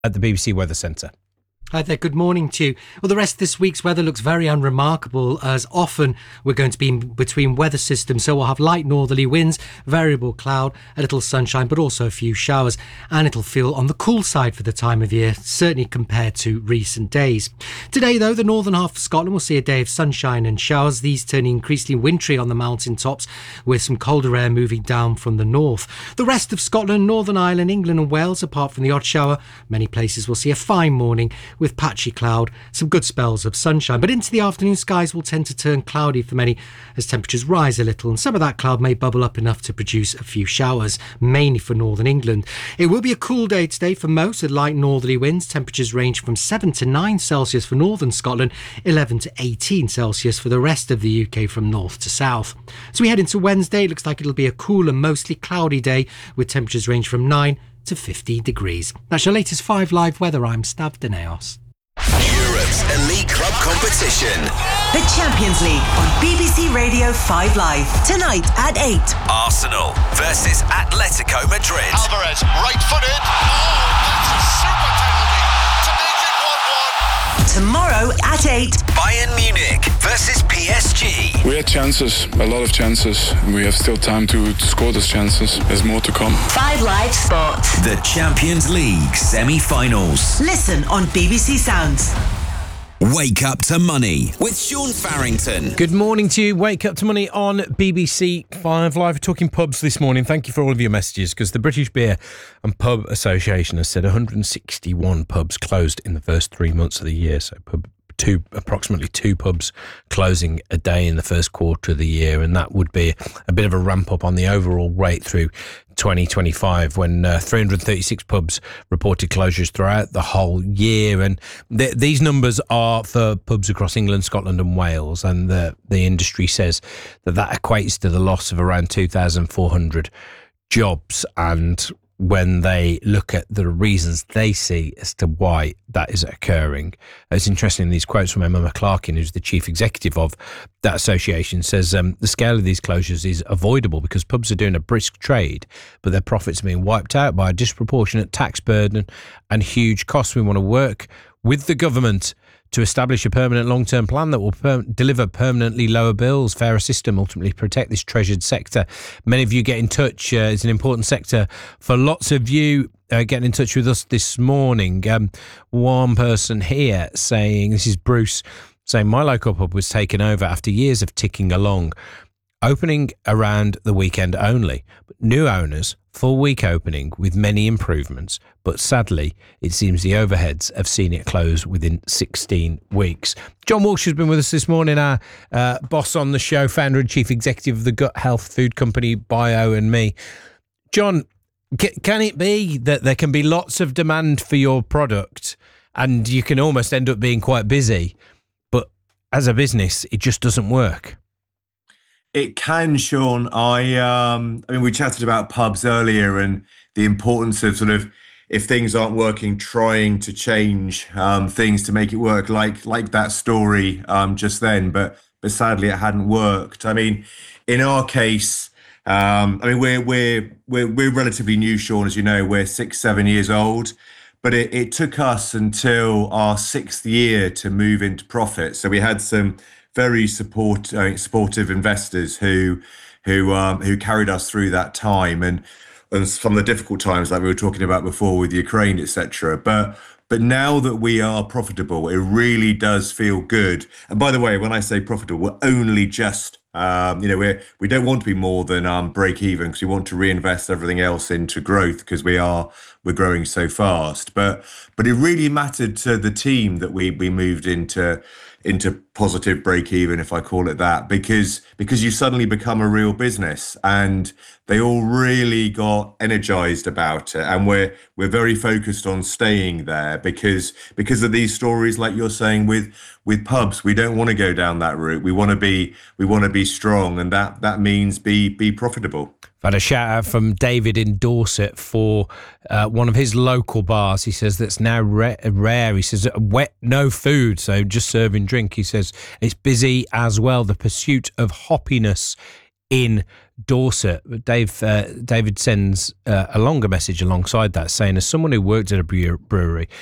at the BBC Weather Centre. Hi there, good morning to you. Well, the rest of this week's weather looks very unremarkable, as often we're going to be in between weather systems, so we'll have light northerly winds, variable cloud, a little sunshine, but also a few showers, and it'll feel on the cool side for the time of year, certainly compared to recent days. Today, though, the northern half of Scotland will see a day of sunshine and showers, these turning increasingly wintry on the mountain tops, with some colder air moving down from the north. The rest of Scotland, Northern Ireland, England and Wales, apart from the odd shower, many places will see a fine morning, with patchy cloud, some good spells of sunshine. But into the afternoon, skies will tend to turn cloudy for many as temperatures rise a little, and some of that cloud may bubble up enough to produce a few showers, mainly for northern England. It will be a cool day today for most, with light northerly winds. Temperatures range from 7 to 9 Celsius for northern Scotland, 11 to 18 Celsius for the rest of the UK from north to south. As we head into Wednesday, it looks like it'll be a cool and mostly cloudy day, with temperatures range from 9 to 15 degrees. That's your latest 5 Live weather. I'm Stav Deneos. Europe's elite club competition. The Champions League on BBC Radio 5 Live. Tonight at 8. Arsenal versus Atletico Madrid. Alvarez, right-footed. Oh, that's a super penalty to make it 1-1. Tomorrow at 8. Bayern Munich versus PSG. We had chances, a lot of chances. We have still time to score those chances. There's more to come. 5 Live Sport. The Champions League semi-finals. Listen on BBC Sounds. Wake Up to Money with Sean Farrington. Good morning to you. Wake Up to Money on BBC 5 Live. We're talking pubs this morning. Thank you for all of your messages, because the British Beer and Pub Association has said 161 pubs closed in the first 3 months of the year. So approximately 2 pubs closing a day in the first quarter of the year, and that would be a bit of a ramp up on the overall rate through 2025, when 336 pubs reported closures throughout the whole year. And these numbers are for pubs across England, Scotland and Wales, and the industry says that equates to the loss of around 2,400 jobs. And when they look at the reasons they see as to why that is occurring, it's interesting, these quotes from Emma McClarkin, who's the chief executive of that association, says the scale of these closures is avoidable because pubs are doing a brisk trade, but their profits are being wiped out by a disproportionate tax burden and huge costs. We want to work with the government to establish a permanent long-term plan that will deliver permanently lower bills, fairer system, ultimately protect this treasured sector. Many of you get in touch. It's an important sector for lots of you. Getting in touch with us this morning. One person here saying, this is Bruce, saying, my local pub was taken over after years of ticking along. Opening around the weekend only, but new owners, full week opening with many improvements, but sadly it seems the overheads have seen it close within 16 weeks. John Walsh has been with us this morning, our boss on the show, founder and chief executive of the gut health food company Bio and Me. John, can it be that there can be lots of demand for your product and you can almost end up being quite busy, but as a business it just doesn't work? It can, Sean. I mean, we chatted about pubs earlier and the importance of sort of, if things aren't working, trying to change things to make it work, like that story just then. But sadly, it hadn't worked. I mean, in our case, I mean, we're relatively new, Sean, as you know. We're 6-7 years old, but it took us until our 6th year to move into profit. So we had some very supportive investors who carried us through that time and some of the difficult times, like we were talking about before with Ukraine, etc. But now that we are profitable, it really does feel good. And by the way, when I say profitable, we're only just we don't want to be more than break even, because we want to reinvest everything else into growth, because we're growing so fast. But it really mattered to the team that we moved into positive break even, if I call it that, because you suddenly become a real business, and they all really got energized about it. And we're very focused on staying there because of these stories, like you're saying with pubs. We don't want to go down that route. We want to be strong, and that means be profitable. I've had a shout out from David in Dorset for one of his local bars. He says that's now rare. He says wet, no food, so just serving drink. He says it's busy as well. The pursuit of hoppiness in Dorset. David sends a longer message alongside that saying, as someone who worked at a brewery,